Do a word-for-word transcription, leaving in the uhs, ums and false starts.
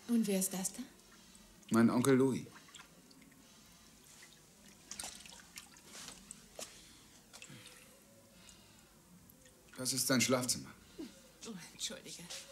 Und wer ist das da? Mein Onkel Louis. Das ist sein Schlafzimmer. Oh, entschuldige.